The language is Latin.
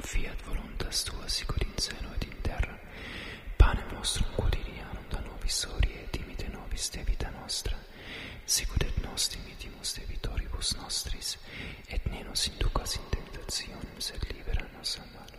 fiat voluntas tua sicut in cielo et in terra. Panem nostrum quotidianum da nobis hodie et dimite nobis debita nostra, sicut et nos dimitimus debitoribus nostris, et ne nos inducas in tentationem, sed libera nos a malo.